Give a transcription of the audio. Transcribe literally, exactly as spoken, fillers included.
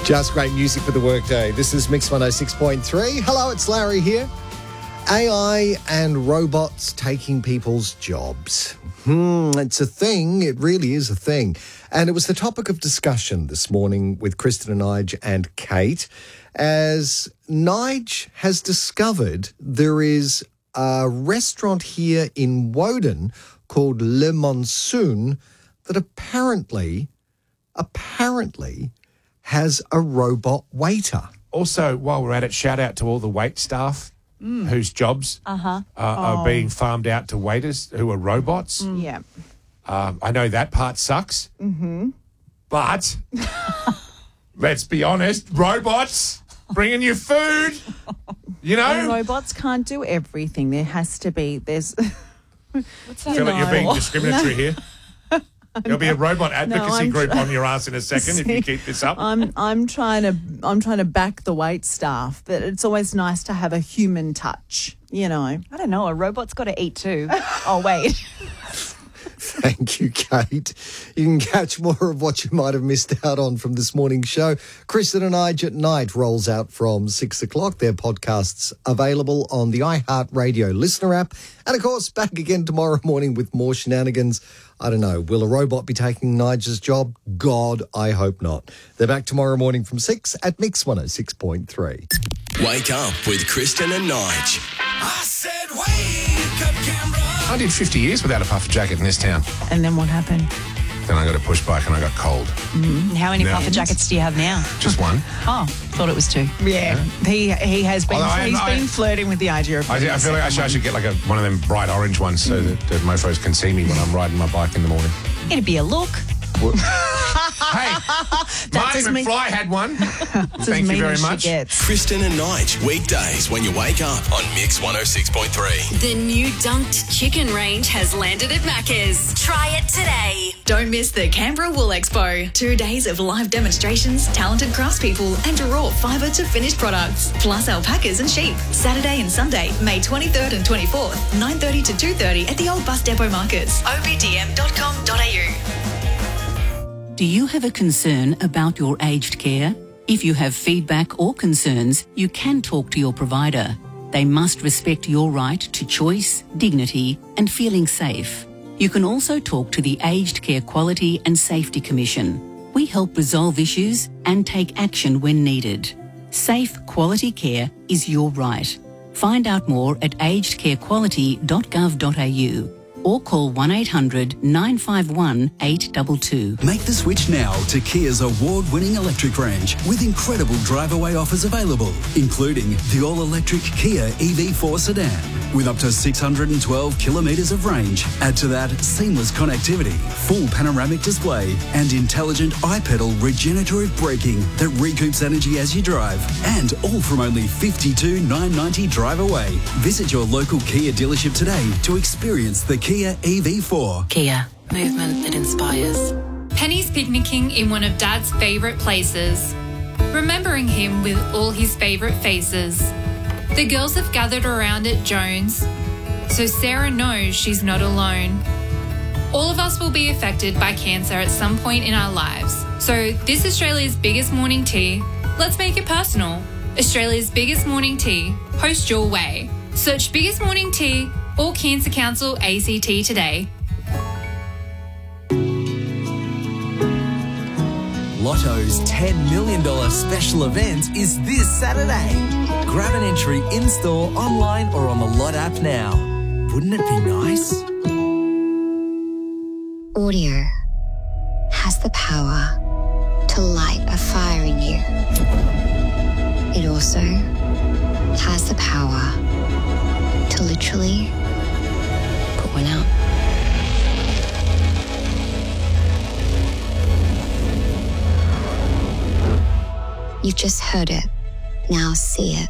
Just great music for the workday. This is Mix one oh six point three. Hello, it's Larry here. A I and robots taking people's jobs. Hmm, it's a thing. It really is a thing. And it was the topic of discussion this morning with Kristen and Nige and Kate, as Nige has discovered there is a restaurant here in Woden called Le Monsoon that apparently, apparently has a robot waiter. Also, while we're at it, shout out to all the wait staff mm. whose jobs uh-huh. uh, oh. are being farmed out to waiters who are robots. Mm. Yeah. Um, I know that part sucks. Mm-hmm. But let's be honest, robots bringing you food, you know? And robots can't do everything. There has to be, there's... What's that? I feel like you're being discriminatory here. There'll be a robot advocacy no, group try- on your ass in a second See, if you keep this up. I'm I'm trying to I'm trying to back the wait staff, but it's always nice to have a human touch, you know. I don't know, a robot's got to eat too. Oh, wait. Thank you, Kate. You can catch more of what you might have missed out on from this morning's show. Kristen and Nige at Night rolls out from six o'clock. Their podcasts available on the iHeartRadio listener app. And, of course, back again tomorrow morning with more shenanigans. I don't know, will a robot be taking Nige's job? God, I hope not. They're back tomorrow morning from six at Mix one oh six point three. Wake up with Kristen and Nige. I said wake up, Canberra. I did fifty years without a puffer jacket in this town. And then what happened? Then I got a push bike and I got cold. Mm-hmm. How many no. puffer jackets do you have now? Just one. Oh, thought it was two. Yeah, he he has been Although he's I, been I, flirting with the idea of. I, I feel like I should, I should get like a, one of them bright orange ones so mm. that the mofos can see me when I'm riding my bike in the morning. It'd be a look. Hey, Marty mean, McFly had one. Thank you very much. Kristen and Nige, weekdays when you wake up on Mix one oh six point three. The new dunked chicken range has landed at Macca's. Try it today. Don't miss the Canberra Wool Expo. Two days of live demonstrations, talented craftspeople, and raw fibre to finished products, plus alpacas and sheep. Saturday and Sunday, May twenty-third and twenty-fourth, nine thirty to two thirty at the old bus depot markets. o b d m dot com dot a u. Do you have a concern about your aged care? If you have feedback or concerns, you can talk to your provider. They must respect your right to choice, dignity, and feeling safe. You can also talk to the Aged Care Quality and Safety Commission. We help resolve issues and take action when needed. Safe, quality care is your right. Find out more at aged care quality dot gov dot a u. or call one eight hundred nine five one eight two two. Make the switch now to Kia's award-winning electric range with incredible drive-away offers available, including the all-electric Kia E V four sedan with up to six hundred twelve kilometres of range. Add to that seamless connectivity, full panoramic display and intelligent iPedal regenerative braking that recoups energy as you drive, and all from only fifty-two thousand nine hundred ninety drive away. Visit your local Kia dealership today to experience the Kia E V four. Kia, movement that inspires. Penny's picnicking in one of Dad's favourite places, remembering him with all his favourite faces. The girls have gathered around at Jones, so Sarah knows she's not alone. All of us will be affected by cancer at some point in our lives. So this Australia's biggest morning tea, let's make it personal. Australia's biggest morning tea, host your way. Search Biggest Morning Tea or Cancer Council A C T today. Lotto's ten million dollars special event is this Saturday. Grab an entry in-store, online or on the Lot app now. Wouldn't it be nice? Audio has the power to light a fire in you. It also has the power to literally put one out. You've just heard it. Now see it.